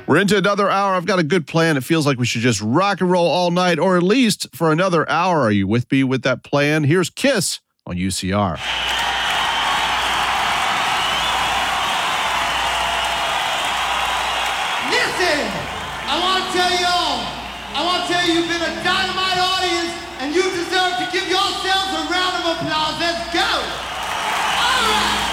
We're into another hour. I've got a good plan. It feels like we should just rock and roll all night, or at least for another hour. Are you with me with that plan? Here's Kiss on UCR. Listen, I want to tell you, you've been a dynamite audience, and you deserve to give yourselves a round of applause. Let's go. All right.